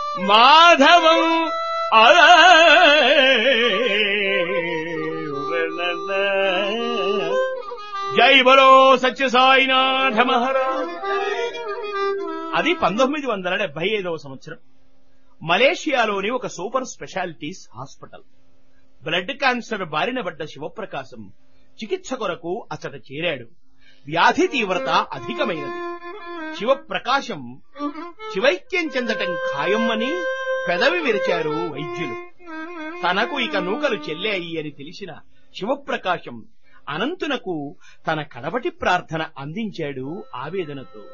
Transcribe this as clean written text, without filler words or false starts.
మాధవం జై బలో సత్య సాయినాథ మహారాజ్. అది 1975వ సంవత్సరం. మలేషియాలోని ఒక super specialities hospital. Blood cancer బారిన పడ్డ శివప్రకాశం చికిత్స కొరకు అతడు చేరాడు. వ్యాధి తీవ్రత అధికమైనది. శివప్రకాశం శివైక్యం చెందటం ఖాయమని పెదవి విరిచారు వైద్యులు. తనకు ఇక నూకలు చెల్లాయి అని తెలిసిన శివప్రకాశం అనంతునకు తన కడవటి ప్రార్థన అందించాడు ఆవేదనతో.